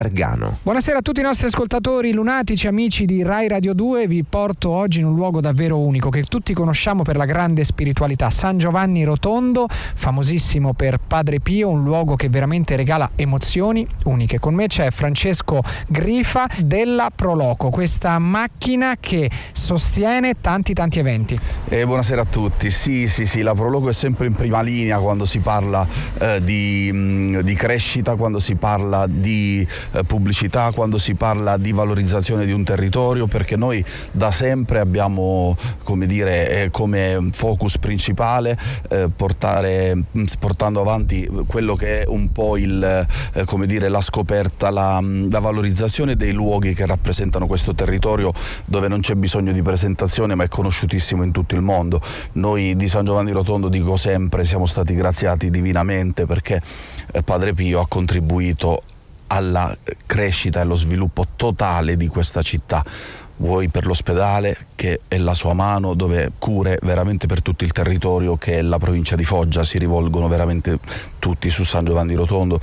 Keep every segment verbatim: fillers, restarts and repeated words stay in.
Gargano. Buonasera a tutti i nostri ascoltatori lunatici, amici di Rai Radio due. Vi porto oggi in un luogo davvero unico che tutti conosciamo per la grande spiritualità, San Giovanni Rotondo, famosissimo per Padre Pio, un luogo che veramente regala emozioni uniche. Con me c'è Francesco Grifa della Proloco, questa macchina che sostiene tanti tanti eventi. Eh, buonasera a tutti. Sì, sì, sì, la Proloco è sempre in prima linea quando si parla eh, di, mh, di crescita, quando si parla di eh, pubblicità, quando si parla di valorizzazione di un territorio, perché noi da sempre abbiamo, come dire, eh, come focus principale eh, portare, portando avanti quello che è un po' il, eh, come dire, la scoperta, la, la valorizzazione dei luoghi che rappresentano questo territorio, dove non c'è bisogno di presentazione ma è conosciutissimo in tutto il mondo. Noi di San Giovanni Rotondo, dico sempre, siamo stati graziati divinamente perché eh, Padre Pio ha contribuito alla crescita e allo sviluppo totale di questa città, vuoi per l'ospedale che è la sua mano, dove cure veramente per tutto il territorio che è la provincia di Foggia, si rivolgono veramente tutti su San Giovanni Rotondo,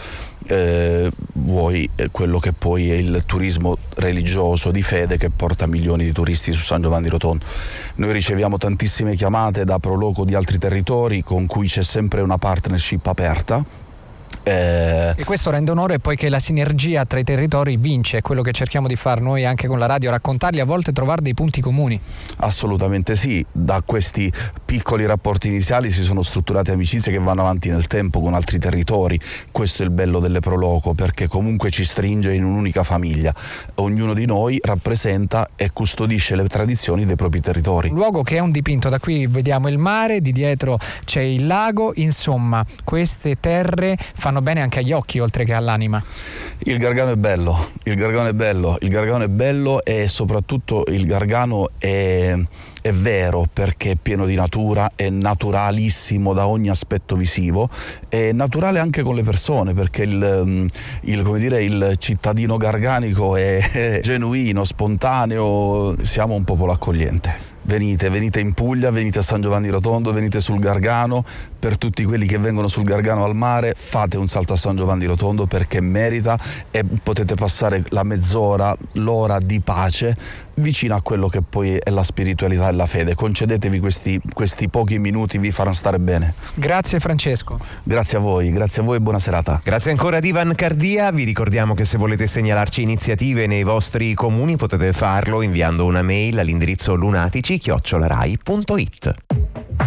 eh, vuoi quello che poi è il turismo religioso di fede che porta milioni di turisti su San Giovanni Rotondo. Noi riceviamo tantissime chiamate da Proloco di altri territori con cui c'è sempre una partnership aperta. Eh... E questo rende onore poiché la sinergia tra i territori vince, è quello che cerchiamo di fare noi anche con la radio, raccontarli, a volte trovare dei punti comuni. Assolutamente sì, da questi piccoli rapporti iniziali si sono strutturate amicizie che vanno avanti nel tempo con altri territori. Questo è il bello delle Proloco, perché comunque ci stringe in un'unica famiglia. Ognuno di noi rappresenta e custodisce le tradizioni dei propri territori. Un luogo che è un dipinto, da qui vediamo il mare, di dietro c'è il lago, insomma queste terre fanno bene anche agli occhi oltre che all'anima. Il Gargano è bello, il Gargano è bello, il Gargano è bello e soprattutto il Gargano è, è vero perché è pieno di natura, è naturalissimo da ogni aspetto visivo, è naturale anche con le persone perché il, il, come dire, il cittadino garganico è, è genuino, spontaneo, siamo un popolo accogliente. Venite, venite in Puglia, venite a San Giovanni Rotondo, venite sul Gargano. Per tutti quelli che vengono sul Gargano al mare, fate un salto a San Giovanni Rotondo perché merita e potete passare la mezz'ora, l'ora di pace vicino a quello che poi è la spiritualità e la fede. Concedetevi questi, questi pochi minuti, vi faranno stare bene. Grazie Francesco. Grazie a voi, grazie a voi e buona serata. Grazie ancora ad Ivan Cardia. Vi ricordiamo che se volete segnalarci iniziative nei vostri comuni potete farlo inviando una mail all'indirizzo lunatici chiocciola rai punto it.